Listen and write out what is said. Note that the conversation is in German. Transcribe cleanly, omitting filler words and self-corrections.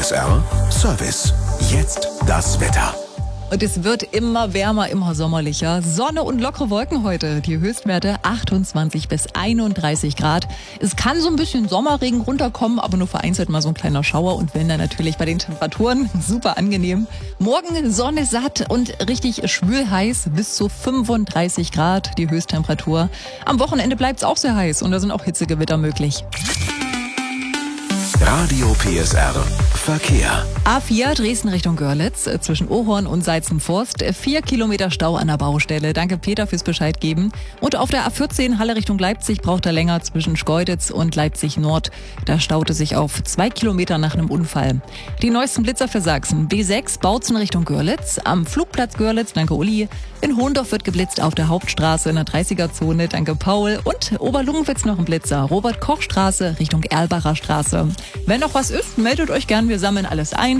PSR Service. Jetzt das Wetter. Und es wird immer wärmer, immer sommerlicher. Sonne und lockere Wolken heute. Die Höchstwerte 28 bis 31 Grad. Es kann so ein bisschen Sommerregen runterkommen, aber nur vereinzelt mal so ein kleiner Schauer. Und wenn dann natürlich bei den Temperaturen super angenehm. Morgen Sonne satt und richtig schwülheiß, bis zu 35 Grad die Höchsttemperatur. Am Wochenende bleibt es auch sehr heiß und da sind auch Hitzegewitter möglich. Radio PSR Verkehr. A4 Dresden Richtung Görlitz zwischen Ohorn und Seizenforst. 4 Kilometer Stau an der Baustelle. Danke Peter fürs Bescheid geben. Und auf der A14 Halle Richtung Leipzig braucht er länger zwischen Schkeuditz und Leipzig Nord. Da staute sich auf 2 Kilometer nach einem Unfall. Die neuesten Blitzer für Sachsen. B6 Bautzen Richtung Görlitz. Am Flugplatz Görlitz, danke Uli. In Hohendorf wird geblitzt auf der Hauptstraße in der 30er-Zone, danke Paul. Und Oberlungenwitz noch ein Blitzer. Robert-Koch-Straße Richtung Erlbacher Straße. Wenn noch was ist, meldet euch gern. Wir sammeln alles ein.